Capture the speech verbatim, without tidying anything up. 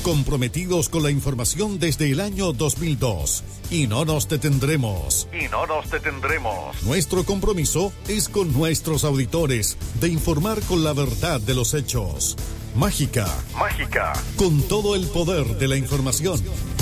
comprometidos con la información desde el año dos mil dos. Y no nos detendremos. Y no nos detendremos. Nuestro compromiso es con nuestros auditores de informar con la verdad de los hechos. Mágica. Mágica. Con todo el poder de la información.